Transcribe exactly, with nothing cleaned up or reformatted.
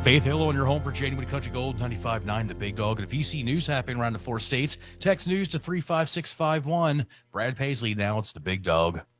Faith Hill on your home for January Country Gold, ninety-five point nine The Big Dog. And if you see news happening around the four states, text news to three five six five one. Brad Paisley, now it's The Big Dog.